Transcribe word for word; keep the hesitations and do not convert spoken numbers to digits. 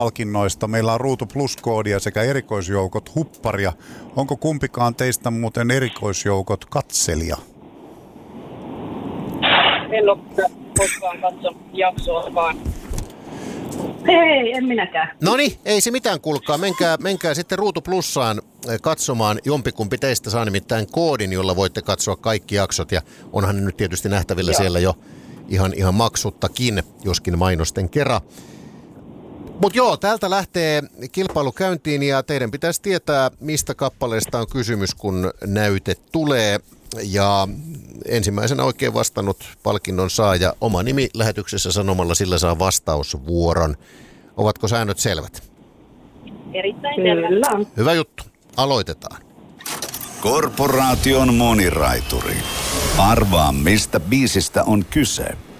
palkinnoista. Meillä on Ruutu Plus-koodia sekä erikoisjoukot hupparia. Onko kumpikaan teistä muuten erikoisjoukot katselija? En ole koskaan katsonut jaksoakaan. Ei, en minäkään. Noniin, ei se mitään kuulkaa. Menkää, menkää sitten Ruutu Plussaan katsomaan. Jompikumpi teistä saa nimittäin koodin, jolla voitte katsoa kaikki jaksot. Ja onhan ne nyt tietysti nähtävillä Joo. siellä jo ihan, ihan maksuttakin, joskin mainosten kerran. Mutta joo, täältä lähtee kilpailu käyntiin ja teidän pitäisi tietää, mistä kappaleesta on kysymys, kun näyte tulee. Ja ensimmäisenä oikein vastannut palkinnon saaja oma nimi lähetyksessä sanomalla, sillä saa vastausvuoron. Ovatko säännöt selvät? Erittäin selvät. Hyvä juttu. Aloitetaan. Korporaation moniraituri. Arvaa, mistä biisistä on kyse.